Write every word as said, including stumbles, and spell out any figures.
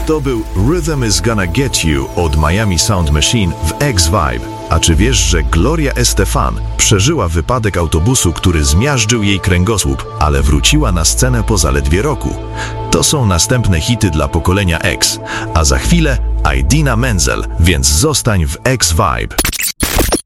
To był Rhythm is Gonna Get You od Miami Sound Machine w X-Vibe. A czy wiesz, że Gloria Estefan przeżyła wypadek autobusu, który zmiażdżył jej kręgosłup, ale wróciła na scenę po zaledwie roku? To są następne hity dla pokolenia X, a za chwilę Idina Menzel, więc zostań w X-Vibe.